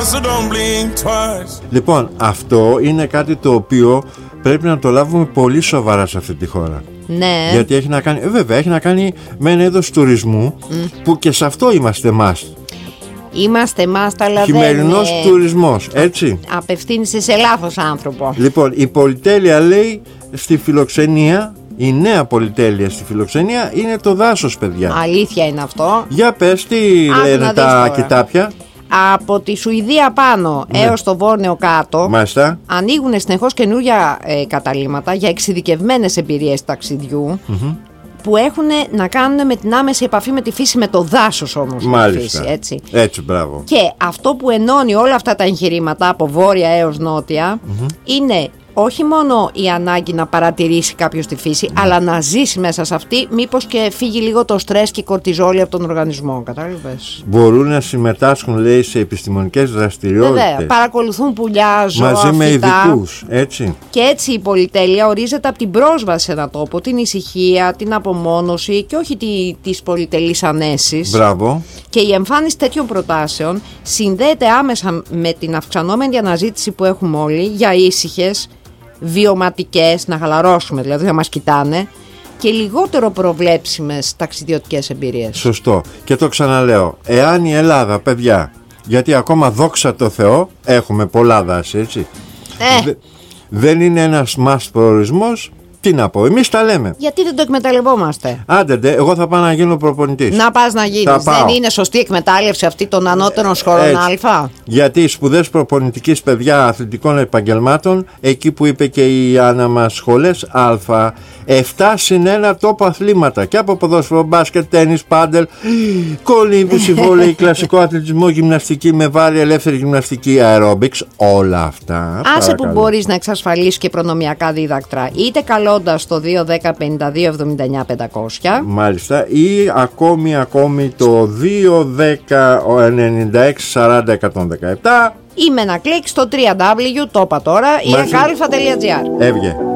Λοιπόν, αυτό είναι κάτι το οποίο πρέπει να το λάβουμε πολύ σοβαρά σε αυτή τη χώρα. Ναι. Γιατί έχει να κάνει, βέβαια, έχει να κάνει με ένα είδος τουρισμού που και σε αυτό είμαστε εμάς. Είμαστε μάστα, αλλά χειμερινός τουρισμός, έτσι. Απευθύνεσαι σε λάθος άνθρωπο. Λοιπόν, η πολυτέλεια λέει στη φιλοξενία, η νέα πολυτέλεια στη φιλοξενία είναι το δάσος, παιδιά. Αλήθεια είναι αυτό. Για πες, τι λένε τα κοιτάπια. Από τη Σουηδία πάνω έως το Βόρειο κάτω. Μάλιστα. Ανοίγουν συνεχώς καινούργια καταλύματα για εξειδικευμένες εμπειρίες ταξιδιού. Που έχουν να κάνουν με την άμεση επαφή με τη φύση, με το δάσος όμως. Μάλιστα. Με τη φύση, έτσι. Έτσι, μπράβο. Και αυτό που ενώνει όλα αυτά τα εγχειρήματα από βόρεια έως νότια είναι όχι μόνο η ανάγκη να παρατηρήσει κάποιος τη φύση, αλλά να ζήσει μέσα σε αυτή, μήπως και φύγει λίγο το στρες και η κορτιζόλη από τον οργανισμό. Κατάλαβες. Μπορούν να συμμετάσχουν, λέει, σε επιστημονικές δραστηριότητες. Βέβαια, παρακολουθούν πουλιά, ζώα, μαζί με φυτά. ειδικούς, έτσι. Και έτσι η πολυτέλεια ορίζεται από την πρόσβαση σε ένα τόπο, την ησυχία, την απομόνωση και όχι τις πολυτελείς ανέσεις. Μπράβο. Και η εμφάνιση τέτοιων προτάσεων συνδέεται άμεσα με την αυξανόμενη αναζήτηση που έχουμε όλοι για ήσυχες, βιωματικές, να χαλαρώσουμε δηλαδή, να μας κοιτάνε, και λιγότερο προβλέψιμες ταξιδιωτικές εμπειρίες. Σωστό. Και το ξαναλέω, εάν η Ελλάδα, παιδιά, γιατί ακόμα δόξα τω Θεώ έχουμε πολλά δάση, έτσι, δεν είναι ένας μας προορισμός. Τι να πω, εμείς τα λέμε. Γιατί δεν το εκμεταλλευόμαστε. Άντε, εγώ θα πάω να γίνω προπονητής. Να πας να γίνεις. Δεν είναι σωστή εκμετάλλευση αυτή των ανώτερων σχολών Α. Γιατί οι σπουδές προπονητικής, παιδιά, αθλητικών επαγγελμάτων, εκεί που είπε και η Άννα μας, σχολές Α, 7+1 τόπο αθλήματα. Και από ποδόσφαιρο, μπάσκετ, τένις, πάντελ, κολύμβηση, βόλεϊ, κλασικό αθλητισμό, γυμναστική με βάρη, ελεύθερη γυμναστική, αερόμπιξ. Όλα αυτά. Άσε που μπορείς να εξασφαλίσεις και προνομιακά δίδακτρα. Είτε καλώντας το 210-52-79-500. Μάλιστα. Ή ακόμη το 210-96-40-117. Ή με ένα κλικ στο www, το είπα τώρα, ή εγκάλφα.gr. Έβγε.